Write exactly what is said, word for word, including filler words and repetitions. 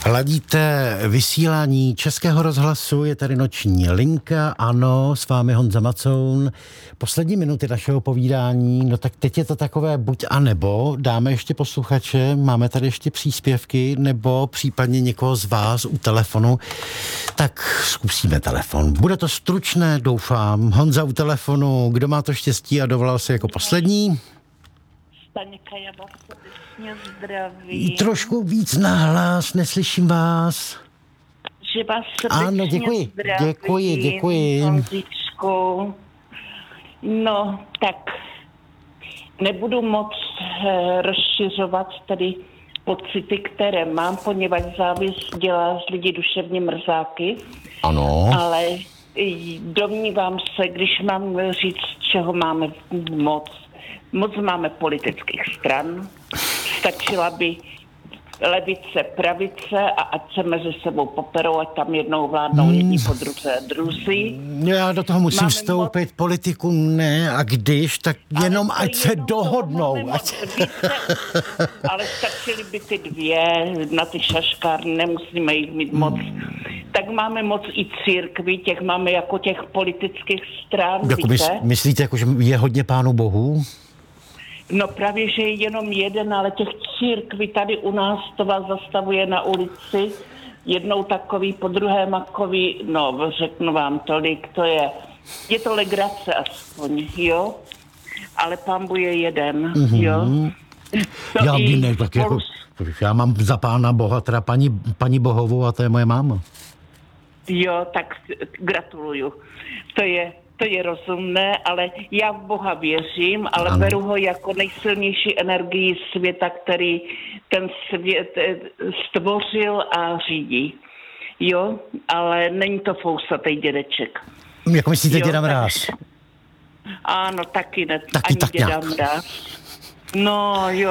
Ladíte vysílání Českého rozhlasu, je tady noční linka, ano, s vámi Honza Macoun. Poslední minuty našeho povídání, no tak teď je to takové buď a nebo, dáme ještě posluchače, máme tady ještě příspěvky, nebo případně někoho z vás u telefonu, tak zkusíme telefon. Bude to stručné, doufám. Honza u telefonu, kdo má to štěstí a dovolal se jako poslední? Staňka, já vás srdečně zdravím. Trošku víc nahlas, neslyším vás. Že vás srdečně ano, děkuji, zdravím. děkuji, děkuji. Honzičku. No, tak nebudu moc eh, rozšiřovat tady pocity, které mám, poněvadž závist dělá z lidí duševně mrzáky. Ano. Ale domnívám se, když mám říct, čeho máme moc, moc máme politických stran, stačila by levice, pravice a ať se mezi sebou poperou, ať tam jednou vládnou hmm. jedni po druze druzí. Já do toho musím máme vstoupit, moc... politiku ne, a když, tak jenom ať se jenom dohodnou. Ať... Moc, více, ale stačily by ty dvě, na ty šaškárny, nemusíme jich mít moc. Tak máme moc i církví, těch máme jako těch politických stran, jako víte? mys- myslíte, jako, že je hodně pánu bohů? No právě, že je jenom jeden, ale těch církví tady u nás to vás zastavuje na ulici. Jednou takový, po druhé makový, no řeknu vám tolik, to je, je to legrace aspoň, jo? Ale pán Bůh je jeden, mm-hmm. jo? To já by ne, tak jako, já mám za pána boha, teda paní, paní Bohovou a to je moje máma. Jo, tak gratuluju. To je, to je rozumné, ale já v Boha věřím, ale ano. beru ho jako nejsilnější energii světa, který ten svět stvořil a řídí. Jo, ale není to fousatý dědeček. Jak myslíte děda Mráz? Ano, taky ne. Taky ani tak děda nějak. Mráz. No jo.